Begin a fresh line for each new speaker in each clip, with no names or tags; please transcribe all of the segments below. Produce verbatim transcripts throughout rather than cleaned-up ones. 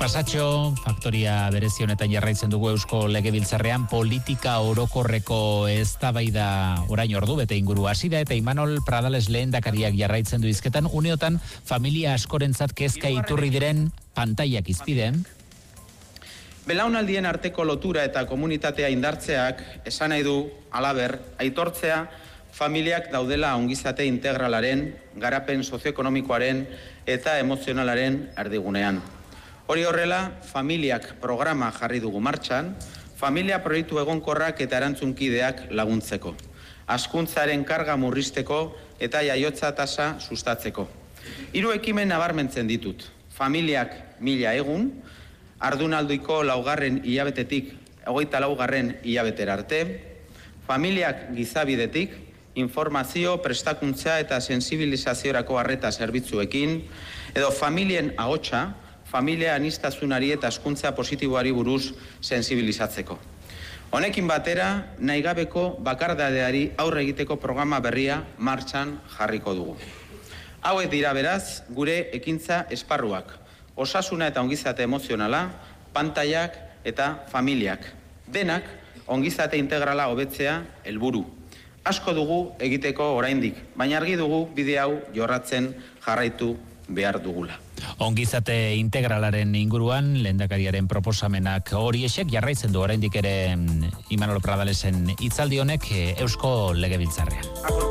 Pasatxo, faktoria berezi honetan jarraitzen dugu Eusko Legebiltzarrean politika orokorreko eztabaida orain ordu bete inguru hasi da eta Imanol Pradales lehendakariak jarraitzen du hizketan uneotan familia askorentzat kezka iturri diren pantailak izpiden.
Belaunaldien arteko lotura eta komunitatea indartzeak esan nahi du halaber aitortzea familiak daudela ongizate integralaren, garapen sozioekonomikoaren eta emozionalaren erdigunean. Hori horrela, familiak programa jarri dugu martxan, familia proiektu egonkorrak eta erantzunkideak laguntzeko, hazkuntzaren karga murrizteko eta jaiotza tasa sustatzeko. Hiru ekimen nabarmentzen ditut, familiak mila egun, ardunalduiko laugarren hilabetetik hogeita laugarren hilabetera arte, familiak gizabidetik, informazio, prestakuntza eta sensibilizaziorako arreta zerbitzuekin, edo familien ahotsa, familia aniztasunari eta hazkuntza positiboari buruz sensibilizatzeko. Honekin batera, nahigabeko bakardadeari aurre egiteko programa berria martxan jarriko dugu. Hauek dira beraz, gure ekintza esparruak, osasuna eta ongizate emozionala, pantailak eta familiak. Denak, ongizate integrala hobetzea helburu. Asko dugu egiteko oraindik, baina argi dugu bide hau jorratzen jarraitu behar dugula.
Ongizate integralaren inguruan lehendakariaren proposamenak horiexek jarraitzen du oraindik ere Imanol Pradalesen hitzaldi honek Eusko Legebiltzarrean.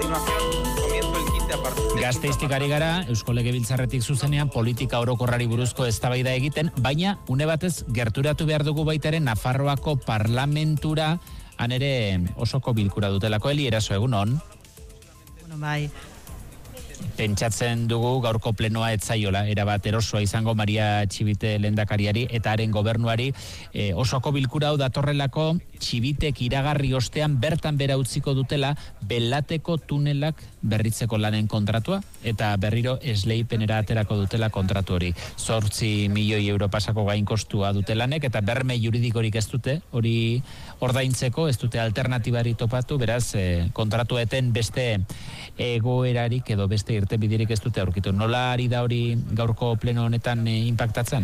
Gasteiztik ari gara, Eusko Legebiltzarretik zuzenean politika orokorrari buruzko eztabaida egiten, baina une batez gerturatu behar dugu baitaren Nafarroako parlamentura han ere osoko bilkura dutelako. Eli Eraso, egunon?
Bueno, bai.
Pentsatzen dugu gaurko plenoa etzaiola, erabat erosoa izango Maria Txibite lehendakariari eta haren gobernuari e, osoko bilkura hau datorrelako Txibitek iragarri ostean bertan bera utziko dutela Belateko tunelak berritzeko lanen kontratua eta berriro esleipenera aterako dutela kontratu hori. Zortzi milioi euro pasako gain kostua dutelanek eta berme juridikorik ez dute, hori ordaintzeko ez dute alternatibari topatu, beraz e, kontratu eten beste egoerarik edo beste irtenbiderik ez dute aurkitu. Nola ari da hori gaurko pleno honetan e, impactatzen?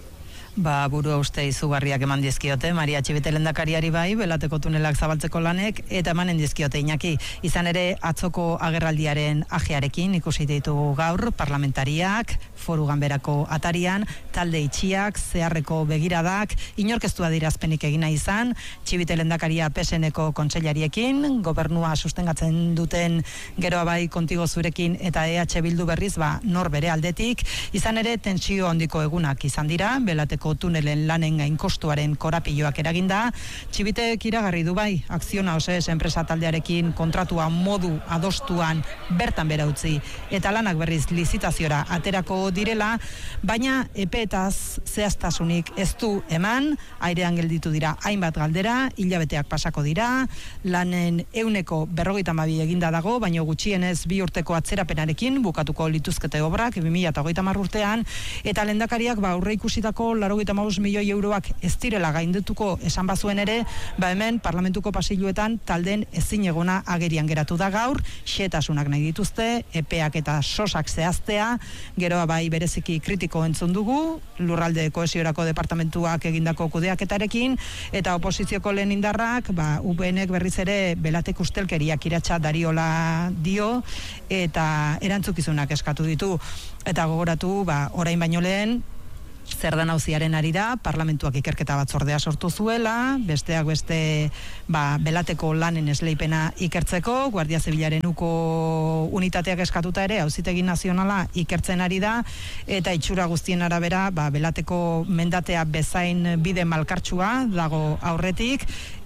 Ba, burua uste izugarriak eman dizkiote, Maria Txibite lehendakariari bai, Belateko tunelak zabaltzeko lanek, eta emanen dizkiote Iñaki. Izan ere, atzoko agerraldiaren ajearekin ikusi ditugu gaur, parlamentariak, foru ganberako atarian, talde itxiak, zeharreko begiradak, inork ez du adierazpenik egina izan, Txibite lehendakaria P S N-eko kontseilariekin, gobernua sustengatzen duten geroa bai kontigo zurekin eta E H Bildu berriz, ba, nor bere aldetik, izan ere, tentsio handiko egunak izan dira, Belateko tunelen lanen gain kostuaren korapilloak eraginda, Txibitek iragarri du bai, Akziona Oses enpresa taldearekin kontratua modu adostuan bertan bera utzi, eta lanak berriz lizitaziora aterako direla, baina epeetaz zehaztasunik ez du eman, airean gelditu dira hainbat galdera, hilabeteak pasako dira, lanen euneko berrogeita hamabi eginda dago, baina gutxienez bi urteko atzerapenarekin bukatuko lituzkete obrak, bi mila hogeita hamar urtean, eta lehendakariak ba aurre ikusitako laurogeita hamabost milioi euroak ez direla gaindetuko esan bazuen ere, ba hemen parlamentuko pasilluetan talden ezinegona agerian geratu da gaur, xehetasunak nahi dituzte, epeak eta sosak zehaztea, geroa bai bereziki kritiko entzun dugu, lurralde kohesiorako departamentuak egindako kudeaketarekin, eta oposizioko lehen indarrak, ba, U P N-ek berriz ere Belatek ustelkeriak iratsa dariola dio, eta erantzukizunak eskatu ditu, eta gogoratu, ba, orain baino lehen, zer da nauziaren ari da, parlamentuak ikerketa batzordea sortu zuela, besteak beste ba, Belateko lanen esleipena ikertzeko, Guardia Zibilaren uko unitateak eskatuta ere, Auzitegi Nazionala ikertzen ari da, eta itxura guztien arabera, ba, Belateko mendatea bezain bide malkartsua dago aurretik,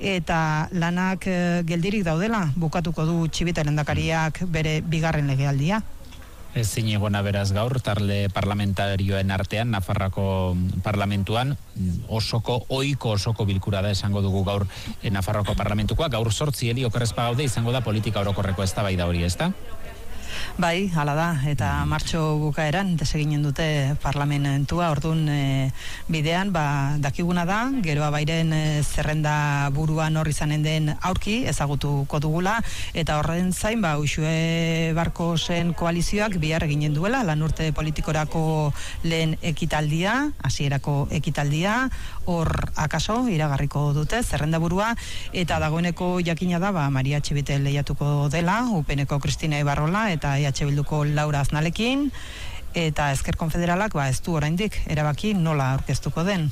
eta lanak e, geldirik daudela, bukatuko du Txibite lehendakariak bere bigarren legealdia.
Ezin egona beraz gaur, talde parlamentarioen artean, Nafarroako parlamentuan, osoko, oiko osoko bilkura da esango dugu gaur Nafarroako parlamentukoa, gaur sortzi heli okerrezpa gaude izango da politika orokorreko eztabaida hori, ezta?
Bai, hala da, eta martxo bukaeran deseginen dute parlamentua, orduan e, bidean, ba, dakiguna da, geroa bairen e, zerrenda buruan hor izanen den aurki, ezagutuko dugula, eta horren zain, ba, Uxue Barkosen koalizioak bihar eginen duela, lan urte politikorako lehen ekitaldia, hasierako ekitaldia, hor akaso iragarriko dute, zerrenda burua, eta dagoeneko jakina da, ba, Maria Txibite lehiatuko dela, U P N-ko Kristina Ibarrola, eta E H Bilduko Laura Aznalekin, eta Ezker Konfederalak ba, ez du oraindik erabaki nola aurkeztuko den.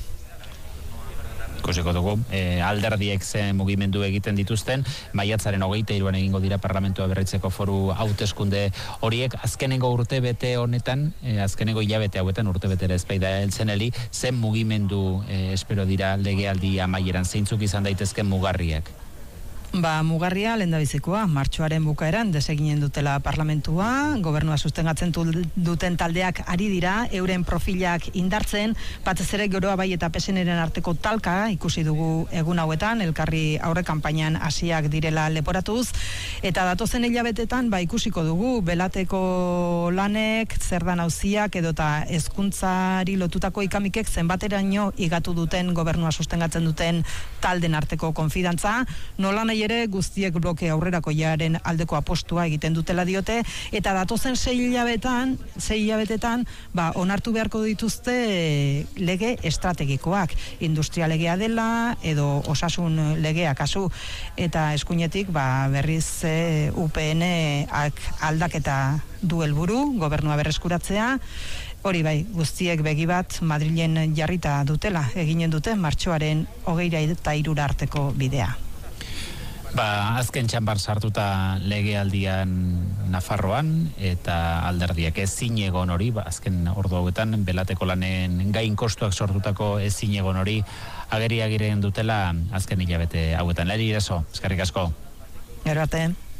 Ikusiko dugu, e, alderdiek ze mugimendu egiten dituzten, maiatzaren hogeita hiruan egingo dira parlamentua berritzeko foru hauteskunde horiek, azkenengo urte bete honetan, e, azkenengo hilabete hauetan urte betera ezpaida heltzeneli, zen mugimendu e, espero dira legealdi amaieran, zeintzuk izan daitezken mugarriak?
Ba, mugarria lehendabizikoa, martxoaren bukaeran deseginen dutela parlamentua, gobernua sustengatzen duten taldeak ari dira, euren profilak indartzen, batez ere Geroa Bai eta P S N-ren arteko talka ikusi dugu egun hauetan, elkarri aurre kanpainan hasiak direla leporatuz, eta datozen hilabetetan ba ikusiko dugu belateko lanek, zer dan auziak edota hezkuntzari lotutako ikamikek zenbateraino igatu duten gobernua sustengatzen duten talden arteko konfidantza, nola nahi ere guztiek bloke aurrerako jaren aldeko apostua egiten dutela diote, eta datozen sei hilabetan, sei hilabetetan, ba, onartu beharko dituzte lege estrategikoak, industria legea dela, edo osasun legea kasu, eta eskuinetik ba, berriz e, U P N-ak aldaketa du helburu, gobernua berreskuratzea, hori bai, guztiek begi bat Madrilen jarrita dutela, eginen dute martxoaren hogeira eta hirura arteko bidea.
Ba, azken txanbar sartuta legealdian Nafarroan eta alderdiak ezin egon hori, ba, azken ordu hauetan belateko lanen gain kostuak sortutako ezin egon hori ageriagiren dutela azken hilabete hauetan. Leri Iraso, eskerrik asko.
Gero arte.